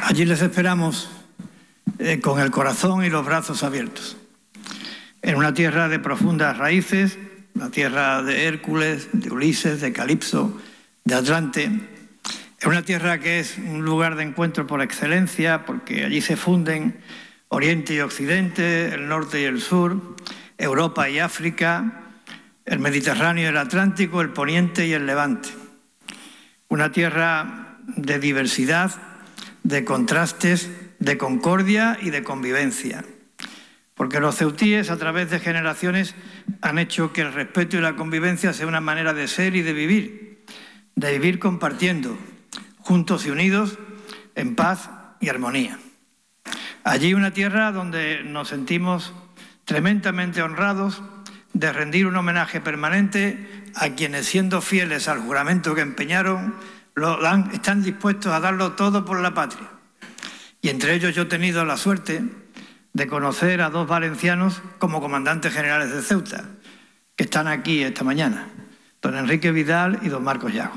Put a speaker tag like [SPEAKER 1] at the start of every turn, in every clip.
[SPEAKER 1] Allí les esperamos con el corazón y los brazos abiertos. En una tierra de profundas raíces, la tierra de Hércules, de Ulises, de Calipso, de Atlante. En una tierra que es un lugar de encuentro por excelencia, porque allí se funden Oriente y Occidente, el norte y el sur, Europa y África, el Mediterráneo y el Atlántico, el Poniente y el Levante. Una tierra de diversidad, de contrastes, de concordia y de convivencia. Porque los ceutíes, a través de generaciones, han hecho que el respeto y la convivencia sea una manera de ser y de vivir compartiendo, juntos y unidos, en paz y armonía. Allí una tierra donde nos sentimos tremendamente honrados de rendir un homenaje permanente a quienes, siendo fieles al juramento que empeñaron, están dispuestos a darlo todo por la patria. Y entre ellos yo he tenido la suerte de conocer a dos valencianos como comandantes generales de Ceuta, que están aquí esta mañana, don Enrique Vidal y don Marcos Yago.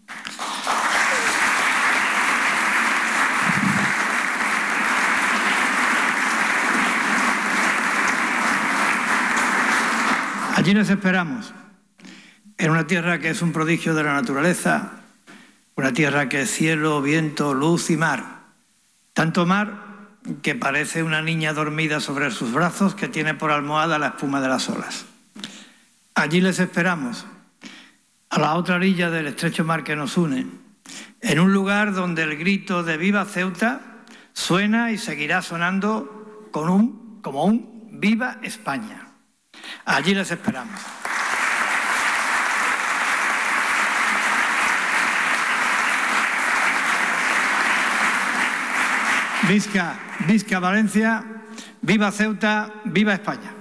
[SPEAKER 1] Allí les esperamos, en una tierra que es un prodigio de la naturaleza, una tierra que es cielo, viento, luz y mar. Tanto mar que parece una niña dormida sobre sus brazos que tiene por almohada la espuma de las olas. Allí les esperamos, a la otra orilla del estrecho mar que nos une, en un lugar donde el grito de ¡Viva Ceuta! Suena y seguirá sonando como un ¡Viva España! Allí les esperamos. Visca Valencia, viva Ceuta, viva España.